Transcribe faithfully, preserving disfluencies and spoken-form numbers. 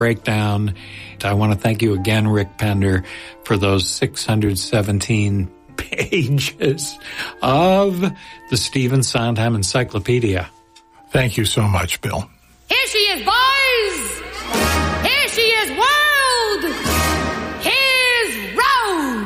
breakdown. I want to thank you again, Rick Pender, for those six hundred seventeen pages of the Stephen Sondheim Encyclopedia. Thank you so much, Bill. Here she